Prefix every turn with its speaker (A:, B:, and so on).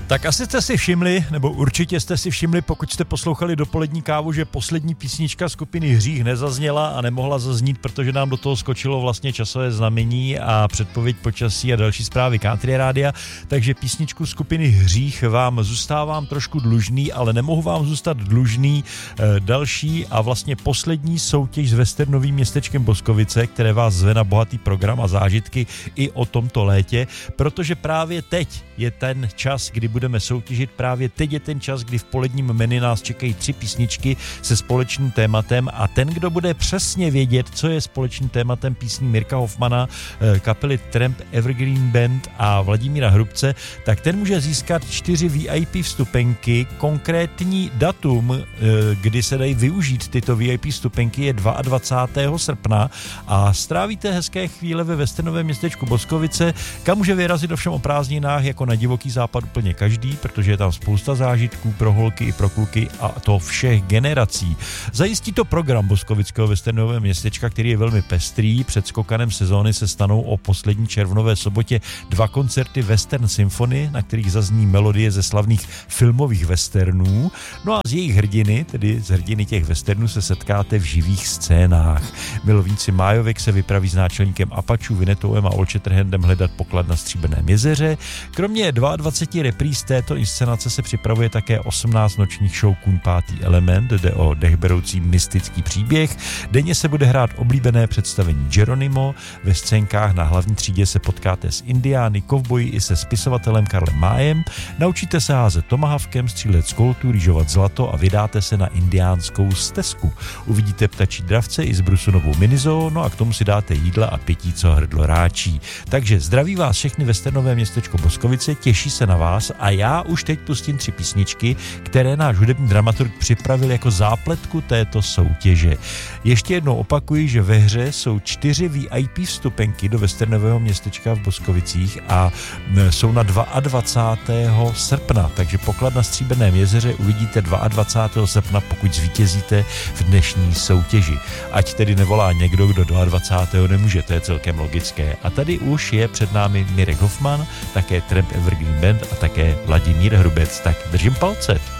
A: Tak asi jste si všimli, nebo určitě jste si všimli, pokud jste poslouchali Dopolední kávu, že poslední písnička skupiny Hřích nezazněla a nemohla zaznít, protože nám do toho skočilo vlastně časové znamení a předpověď počasí a další zprávy Country Rádia, takže písničku skupiny Hřích vám zůstávám trošku dlužný, ale nemohu vám zůstat dlužný další a vlastně poslední soutěž s westernovým městečkem Boskovice, které vás zve na bohatý program a zážitky i o tomto létě, protože právě teď je ten čas, kdy budeme soutěžit, právě teď je ten čas, kdy v poledním menu nás čekají 3 písničky se společným tématem a ten, kdo bude přesně vědět, co je společným tématem písní Mirka Hoffmana, kapely Tramp, Evergreen Band a Vladimíra Hrubce, tak ten může získat 4 VIP vstupenky. Konkrétní datum, kdy se dají využít tyto VIP vstupenky, je 22. srpna a strávíte hezké chvíle ve westernovém městečku Boskovice, kam může vyrazit ovšem o prázdninách jako na divoký západ úplně každý, protože je tam spousta zážitků pro holky i pro kluky a to všech generací. Zajistí to program boskovického westernového městečka, který je velmi pestrý. Před skokanem sezóny se stanou o poslední červnové sobotě 2 koncerty Western Symphony, na kterých zazní melodie ze slavných filmových westernů. No a z jejich hrdiny, tedy z hrdiny těch westernů, se setkáte v živých scénách. Milovníci májovek se vypraví s náčelníkem Apačů, Vinetou a Old Shatterhandem hledat poklad na Stříbrném jezeře. Kromě 22 repríz této inscenace se připravuje také 18 nočních show Kůň pátý element, jde o dechberoucí mystický příběh. Denně se bude hrát oblíbené představení Geronimo, ve scénkách na hlavní třídě se potkáte s indiány, kovboji i se spisovatelem Karlem Májem, naučíte se házet tomahawkem, střílet z koltů, rýžovat zlato a vydáte se na indiánskou stezku. Uvidíte ptačí dravce i zbrusunovou minizoo, no a k tomu si dáte jídla a pití, co hrdlo ráčí. Takže zdraví vás všechny westernové městečko Boskovice, těší se na vás a já už teď pustím 3 písničky, které náš hudební dramaturg připravil jako zápletku této soutěže. Ještě jednou opakuji, že ve hře jsou 4 VIP vstupenky do westernového městečka v Boskovicích a jsou na 22. srpna, takže poklad na Stříbrném jezeře uvidíte 22. srpna, pokud zvítězíte v dnešní soutěži. Ať tedy nevolá někdo, kdo 22. nemůže, to je celkem logické. A tady už je před námi Mirek Hoffman, také Tramp Evergreen Band a také Vladimír Hrubec. Tak držím palce.